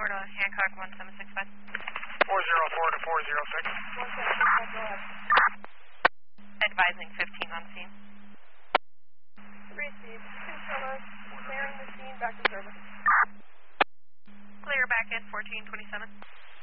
to Hancock 1765. 404 to 406. 1765, go ahead. Advising 15 on scene. Received. 2 solos, clearing the scene, back to service. Clear back in 1427.